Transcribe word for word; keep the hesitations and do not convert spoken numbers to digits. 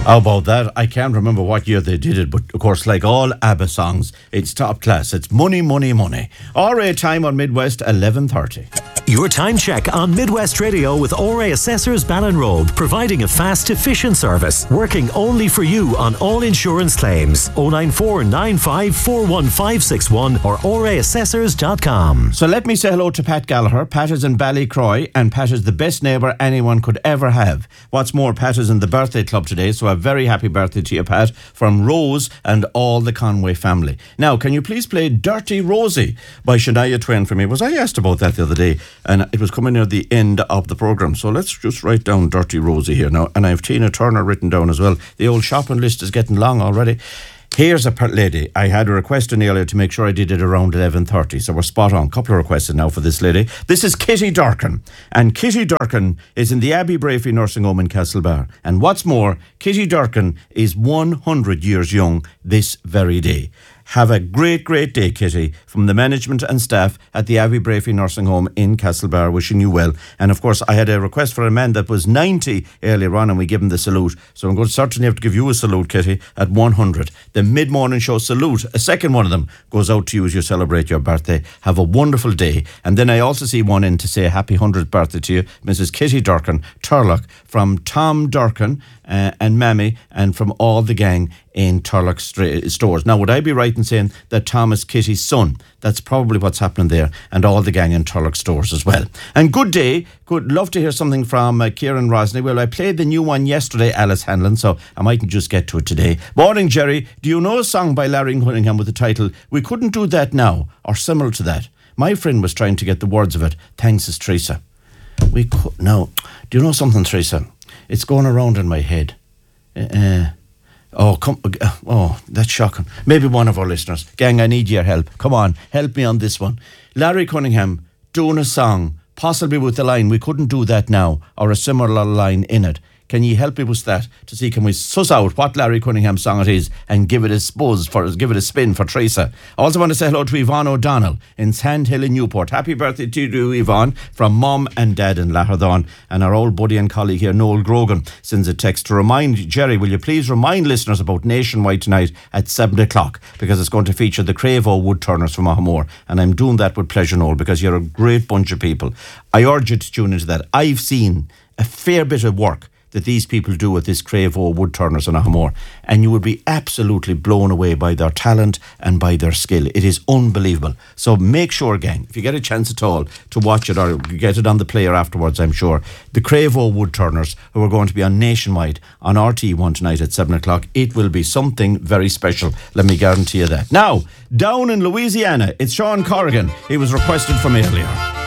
How about that? I can't remember what year they did it, but of course, like all ABBA songs, it's top class. It's money, money, money. R A time on Midwest, eleven thirty. Your time check on Midwest Radio with O R A Assessors Ballinrobe, providing a fast, efficient service, working only for you on all insurance claims. oh nine four nine five four one five six one or o r a assessors dot com. So let me say hello to Pat Gallagher. Pat is in Ballycroy, and Pat is the best neighbour anyone could ever have. What's more, Pat is in the birthday club today, so a very happy birthday to you, Pat, from Rose and all the Conway family. Now, can you please play Dirty Rosie by Shania Twain for me? Was I asked about that the other day? And it was coming near the end of the programme. So let's just write down Dirty Rosie here now. And I have Tina Turner written down as well. The old shopping list is getting long already. Here's a lady. I had a request in earlier to make sure I did it around eleven thirty. So we're spot on. Couple of requests now for this lady. This is Kitty Durkin. And Kitty Durkin is in the Abbey Brafey Nursing Home in Castlebar. And what's more, Kitty Durkin is one hundred years young this very day. Have a great, great day, Kitty, from the management and staff at the Abbey Brafey Nursing Home in Castlebar, wishing you well. And of course, I had a request for a man that was ninety earlier on, and we give him the salute. So I'm going to certainly have to give you a salute, Kitty, at one hundred. The mid-morning show salute, a second one of them, goes out to you as you celebrate your birthday. Have a wonderful day. And then I also see one in to say a happy one hundredth birthday to you, Missus Kitty Durkin, Turlock, from Tom Durkin uh, and Mammy, and from all the gang in Turlock st- stores. Now, would I be right in saying that Tom is Kitty's son? That's probably what's happening there, and all the gang in Turlock stores as well. And good day. Good. Love to hear something from uh, Kieran Rosney. Well, I played the new one yesterday, Alice Hanlon, so I mightn't just get to it today. Morning, Jerry. Do you know a song by Larry Cunningham with the title "We Couldn't Do That Now" or similar to that? My friend was trying to get the words of it. Thanks, is Teresa. We could no. Do you know something, Teresa? It's going around in my head. Uh. Oh, come! Oh, that's shocking. Maybe one of our listeners. Gang, I need your help. Come on, help me on this one. Larry Cunningham doing a song, possibly with the line, "We couldn't do that now," or a similar line in it. Can you help me with that to see, can we suss out what Larry Cunningham's song it is and give it a buzz for, give it a spin for Teresa? I also want to say hello to Yvonne O'Donnell in Sandhill in Newport. Happy birthday to you, Yvonne, from Mum and Dad in Lahardon. And our old buddy and colleague here, Noel Grogan, sends a text to remind, Jerry, will you please remind listeners about Nationwide tonight at seven o'clock, because it's going to feature the Cravo Woodturners from Ahamore. And I'm doing that with pleasure, Noel, because you're a great bunch of people. I urge you to tune into that. I've seen a fair bit of work that these people do with this Cravo Woodturners in Ahamore, and you would be absolutely blown away by their talent and by their skill. It is unbelievable. So make sure, gang, if you get a chance at all to watch it, or get it on the player afterwards, I'm sure, the Cravo Woodturners, who are going to be on Nationwide on R T one tonight at seven o'clock, it will be something very special, let me guarantee you that. Now, down in Louisiana, it's Sean Corrigan. He was requested from earlier.